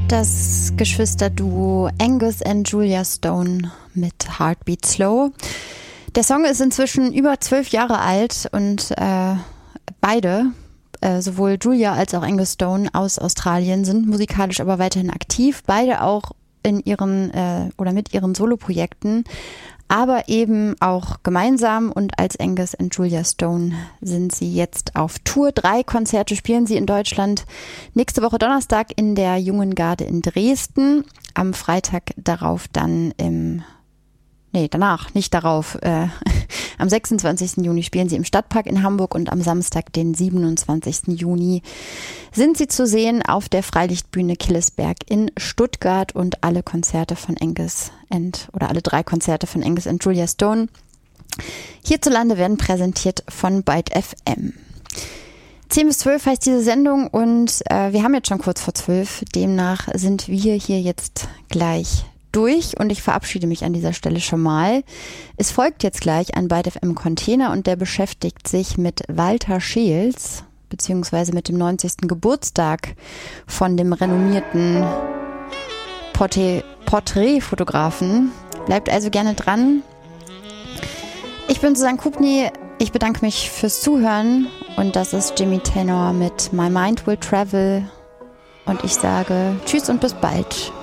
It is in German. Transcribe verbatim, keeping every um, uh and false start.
Das Geschwisterduo Angus and Julia Stone mit Heartbeat Slow. Der Song ist inzwischen über zwölf Jahre alt und äh, beide, äh, sowohl Julia als auch Angus Stone aus Australien, sind musikalisch aber weiterhin aktiv. Beide auch in ihren äh, oder mit ihren Soloprojekten, aber eben auch gemeinsam, und als Angus und Julia Stone sind sie jetzt auf Tour. Drei Konzerte spielen sie in Deutschland. Nächste Woche Donnerstag in der Jungen Garde in Dresden. Am Freitag darauf dann im, nee, danach, nicht darauf, äh, am sechsundzwanzigsten Juni spielen sie im Stadtpark in Hamburg und am Samstag, den siebenundzwanzigsten Juni, sind sie zu sehen auf der Freilichtbühne Killesberg in Stuttgart, und alle Konzerte von Angus and, oder alle drei Konzerte von Angus und Julia Stone hierzulande werden präsentiert von Byte F M. zehn bis zwölf heißt diese Sendung, und äh, wir haben jetzt schon kurz vor zwölf, demnach sind wir hier jetzt gleich durch, und ich verabschiede mich an dieser Stelle schon mal. Es folgt jetzt gleich ein Byte F M Container, und der beschäftigt sich mit Walter Scheels, beziehungsweise mit dem neunzigsten Geburtstag von dem renommierten Porträt- Porträtfotografen. Bleibt also gerne dran. Ich bin Susanne Kubni, ich bedanke mich fürs Zuhören, und das ist Jimmy Tenor mit My Mind Will Travel, und ich sage Tschüss und bis bald.